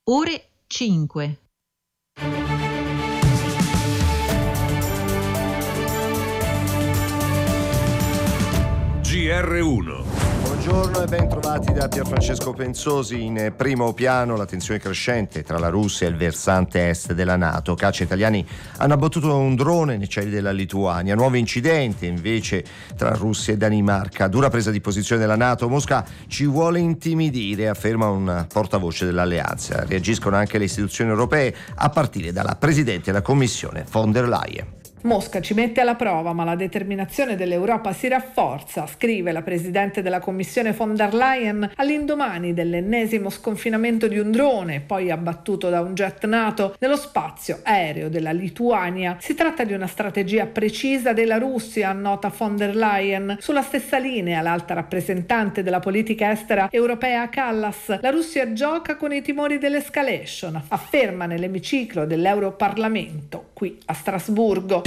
Ore 5. GR1. Buongiorno e ben trovati da Pierfrancesco Penzosi. In primo piano la tensione crescente tra la Russia e il versante est della NATO. Caccia italiani hanno abbattuto un drone nei cieli della Lituania. Nuovo incidente invece tra Russia e Danimarca. Dura presa di posizione della NATO. Mosca ci vuole intimidire, afferma un portavoce dell'alleanza. Reagiscono anche le istituzioni europee, a partire dalla Presidente della Commissione von der Leyen. Mosca ci mette alla prova, ma la determinazione dell'Europa si rafforza, scrive la Presidente della Commissione von der Leyen all'indomani dell'ennesimo sconfinamento di un drone, poi abbattuto da un jet NATO, nello spazio aereo della Lituania. Si tratta di una strategia precisa della Russia, annota von der Leyen. Sulla stessa linea, l'alta rappresentante della politica estera europea Kallas, la Russia gioca con i timori dell'escalation, afferma nell'emiciclo dell'Europarlamento, qui a Strasburgo.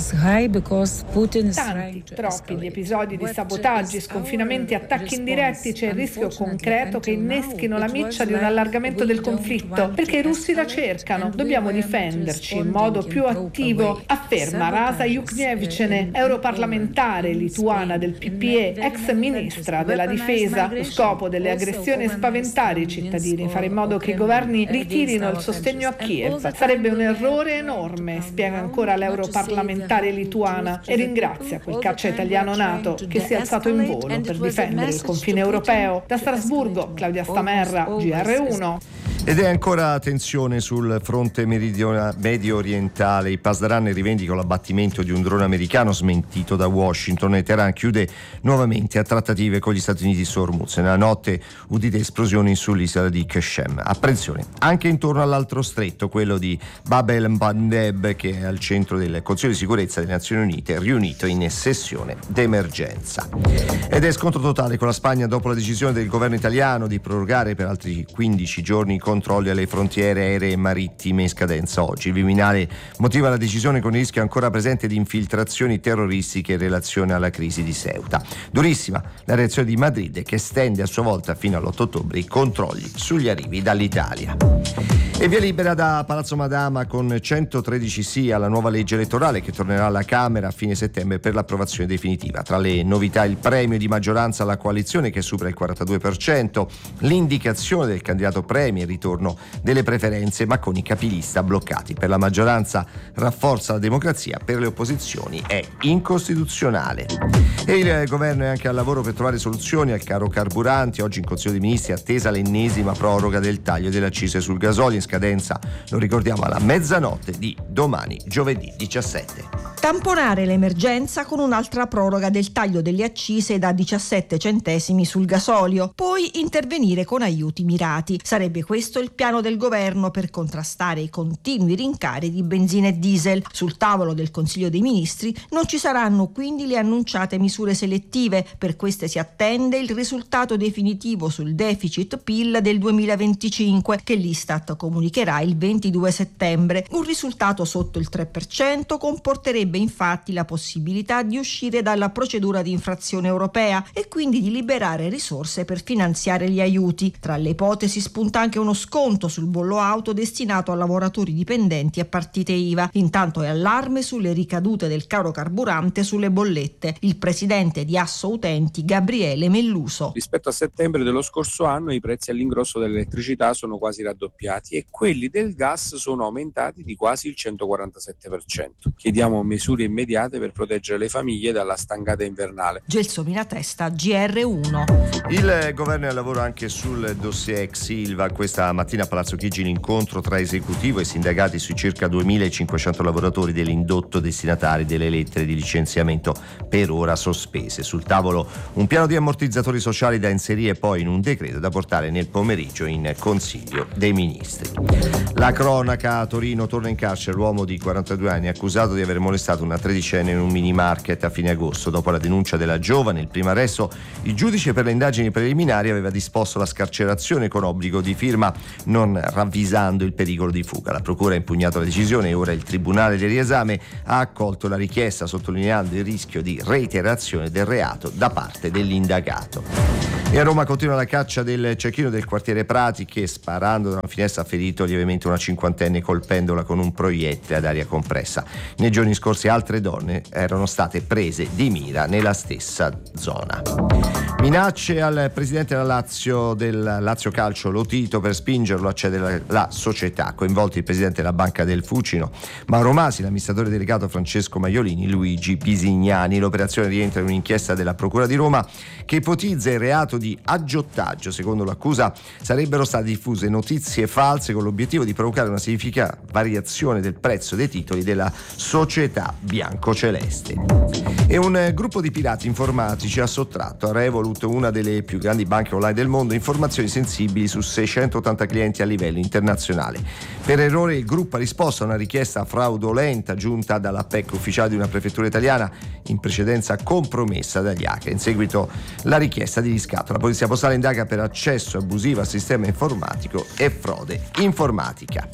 Tanti, troppi gli episodi di sabotaggi, sconfinamenti, attacchi indiretti. C'è il rischio concreto che inneschino la miccia di un allargamento del conflitto, perché i russi la cercano. Dobbiamo difenderci in modo più attivo, afferma Rasa Juknevičenė, europarlamentare lituana del PPE, ex ministra della difesa. Lo scopo delle aggressioni è spaventare i cittadini, fare in modo che i governi ritirino il sostegno a Kiev. Sarebbe un errore enorme, spiega ancora l'europarlamentare lituana, e ringrazia quel caccia italiano NATO che si è alzato in volo per difendere il confine europeo. Da Strasburgo, Claudia Stamerra, GR1. Ed è ancora tensione sul fronte medio orientale. I Pasdaran rivendicano l'abbattimento di un drone americano smentito da Washington, e Teheran chiude nuovamente a trattative con gli Stati Uniti su Hormuz. Nella notte udite esplosioni sull'isola di Qashem. Apprensione anche intorno all'altro stretto, quello di Bab el-Mandeb, che è al centro del Consiglio di sicurezza delle Nazioni Unite, riunito in sessione d'emergenza. Ed è scontro totale con la Spagna dopo la decisione del governo italiano di prorogare per altri 15 giorni i controlli alle frontiere aeree e marittime in scadenza oggi. Il Viminale motiva la decisione con il rischio ancora presente di infiltrazioni terroristiche in relazione alla crisi di Ceuta. Durissima la reazione di Madrid, che estende a sua volta fino all'8 ottobre i controlli sugli arrivi dall'Italia. E via libera da Palazzo Madama con 113 sì alla nuova legge elettorale che tornerà alla Camera a fine settembre per l'approvazione definitiva. Tra le novità il premio di maggioranza alla coalizione che supera il 42%, l'indicazione del candidato premier, il ritorno delle preferenze, ma con i capilista bloccati. Per la maggioranza rafforza la democrazia, per le opposizioni è incostituzionale. E il governo è anche al lavoro per trovare soluzioni al caro carburanti. Oggi in Consiglio dei Ministri è attesa l'ennesima proroga del taglio delle accise sul gasolio, in scadenza, lo ricordiamo, alla mezzanotte di domani, giovedì 17. Tamponare l'emergenza con un'altra proroga del taglio delle accise da 17 centesimi sul gasolio, poi intervenire con aiuti mirati. Sarebbe questo il piano del governo per contrastare i continui rincari di benzina e diesel. Sul tavolo del Consiglio dei Ministri non ci saranno quindi le annunciate misure selettive. Per queste si attende il risultato definitivo sul deficit PIL del 2025, che l'Istat comunicherà il 22 settembre. Un risultato sotto il 3% comporterebbe infatti la possibilità di uscire dalla procedura di infrazione europea e quindi di liberare risorse per finanziare gli aiuti. Tra le ipotesi spunta anche uno sconto sul bollo auto destinato a lavoratori dipendenti e partite IVA. Intanto è allarme sulle ricadute del caro carburante sulle bollette. Il presidente di Asso Utenti, Gabriele Melluso. Rispetto a settembre dello scorso anno i prezzi all'ingrosso dell'elettricità sono quasi raddoppiati e quelli del gas sono aumentati di quasi il 147%. Chiediamo misure immediate per proteggere le famiglie dalla stangata invernale. Gelsomina Testa, GR1. Il governo è al lavoro anche sul dossier ex Ilva. Questa mattina a Palazzo Chigi l'incontro tra esecutivo e sindacati sui circa 2.500 lavoratori dell'indotto destinatari delle lettere di licenziamento per ora sospese. Sul tavolo un piano di ammortizzatori sociali da inserire poi in un decreto da portare nel pomeriggio in Consiglio dei Ministri. La cronaca: a Torino torna in carcere l'uomo di 42 anni accusato di aver molestato una tredicenne in un mini market a fine agosto. Dopo la denuncia della giovane, il primo arresto, il giudice per le indagini preliminari aveva disposto la scarcerazione con obbligo di firma, non ravvisando il pericolo di fuga. La procura ha impugnato la decisione e ora il tribunale del riesame ha accolto la richiesta, sottolineando il rischio di reiterazione del reato da parte dell'indagato. E a Roma continua la caccia del cecchino del quartiere Prati che, sparando da una finestra, ha ferito lievemente una cinquantenne colpendola con un proiettile ad aria compressa. Nei giorni scorsi altre donne erano state prese di mira nella stessa zona. Minacce al presidente del Lazio Calcio Lotito per spingerlo a cedere la società. Coinvolti il presidente della Banca del Fucino, Mauro Masi, l'amministratore delegato Francesco Maiolini, Luigi Pisignani. L'operazione rientra in un'inchiesta della Procura di Roma che ipotizza il reato di aggiotaggio. Secondo l'accusa sarebbero state diffuse notizie false con l'obiettivo di provocare una significativa variazione del prezzo dei titoli della società biancoceleste. E un gruppo di pirati informatici ha sottratto a Revolut, una delle più grandi banche online del mondo, informazioni sensibili su 680 clienti a livello internazionale. Per errore il gruppo ha risposto a una richiesta fraudolenta giunta dalla PEC ufficiale di una prefettura italiana, in precedenza compromessa dagli hacker. In seguito la richiesta di riscatto. La polizia postale indaga per accesso abusivo al sistema informatico e frode informatica.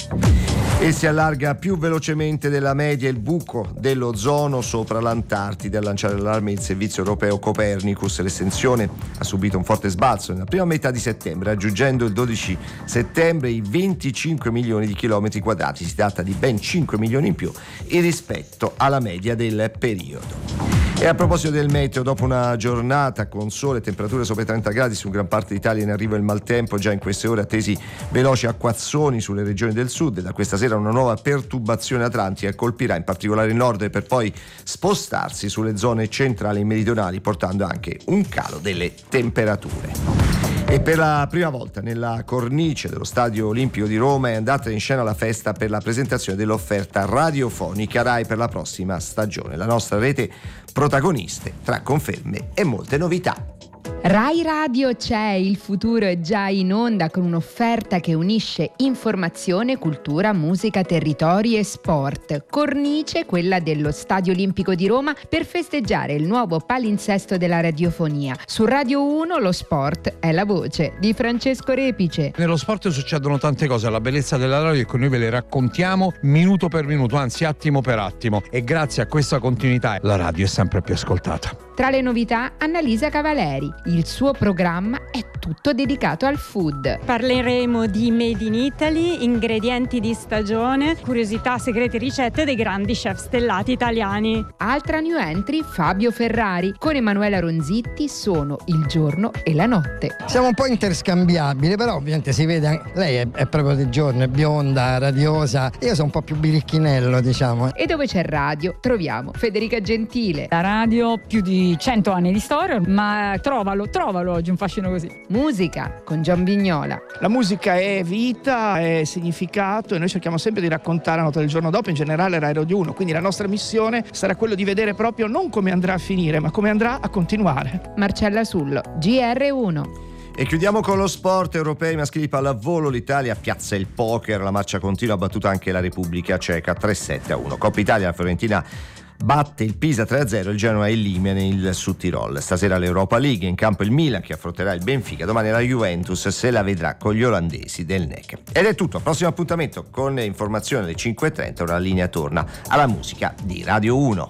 E si allarga più velocemente della media il buco dell'ozono sopra l'Antartide. A lanciare l'allarme il servizio europeo Copernicus. L'estensione ha subito un forte sbalzo nella prima metà di settembre, raggiungendo il 12 settembre i 25 milioni di chilometri quadrati. Si tratta di ben 5 milioni in più rispetto alla media del periodo. E a proposito del meteo, dopo una giornata con sole e temperature sopra i 30 gradi su gran parte d'Italia in arrivo il maltempo, già in queste ore attesi veloci acquazzoni sulle regioni del sud. Da questa sera una nuova perturbazione atlantica colpirà in particolare il nord per poi spostarsi sulle zone centrali e meridionali, portando anche un calo delle temperature. E per la prima volta nella cornice dello Stadio Olimpico di Roma è andata in scena la festa per la presentazione dell'offerta radiofonica Rai per la prossima stagione. La nostra rete protagoniste tra conferme e molte novità. Rai Radio c'è, il futuro è già in onda con un'offerta che unisce informazione, cultura, musica, territori e sport. Cornice, quella dello Stadio Olimpico di Roma, per festeggiare il nuovo palinsesto della radiofonia. Su Radio 1 lo sport è la voce di Francesco Repice. Nello sport succedono tante cose, la bellezza della radio è che noi ve le raccontiamo minuto per minuto, anzi attimo per attimo, e grazie a questa continuità la radio è sempre più ascoltata. Tra le novità, Annalisa Cavaleri. Il suo programma è tutto dedicato al food. Parleremo di Made in Italy, ingredienti di stagione, curiosità, segreti, ricette dei grandi chef stellati italiani. Altra new entry, Fabio Ferrari. Con Emanuela Ronzitti sono il giorno e la notte. Siamo un po' interscambiabili, però ovviamente si vede, lei è proprio di giorno, è bionda, radiosa, io sono un po' più biricchinello, diciamo. E dove c'è radio troviamo Federica Gentile. La radio più di 100 anni di storia, ma trovalo oggi un fascino così. Musica con John Vignola. La musica è vita, è significato e noi cerchiamo sempre di raccontare la nota del giorno dopo, in generale Rai Radio 1, quindi la nostra missione sarà quello di vedere proprio non come andrà a finire, ma come andrà a continuare. Marcella Sullo, GR1. E chiudiamo con lo sport. Europei maschili pallavolo, l'Italia piazza il poker, la marcia continua, ha battuto anche la Repubblica Ceca 3-7-1. Coppa Italia, la Fiorentina batte il Pisa 3-0, il Genoa elimina il Sud Tirol. Stasera l'Europa League, in campo il Milan che affronterà il Benfica, domani la Juventus se la vedrà con gli olandesi del NEC. Ed è tutto, prossimo appuntamento con informazioni alle 5.30, ora la linea torna alla musica di Radio 1.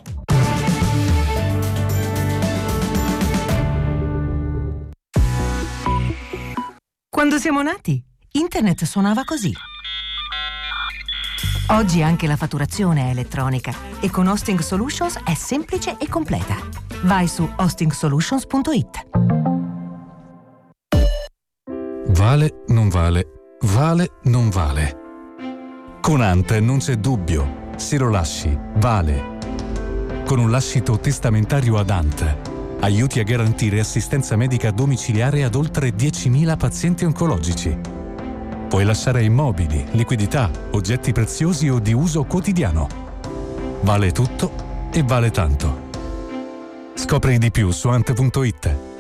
Quando siamo nati, internet suonava così. Oggi anche la fatturazione è elettronica e con Hosting Solutions è semplice e completa. Vai su hostingsolutions.it. Vale, non vale, vale, non vale. Con Ant non c'è dubbio, se lo lasci, vale. Con un lascito testamentario ad Ant, aiuti a garantire assistenza medica domiciliare ad oltre 10.000 pazienti oncologici. Puoi lasciare immobili, liquidità, oggetti preziosi o di uso quotidiano. Vale tutto e vale tanto. Scopri di più su ant.it.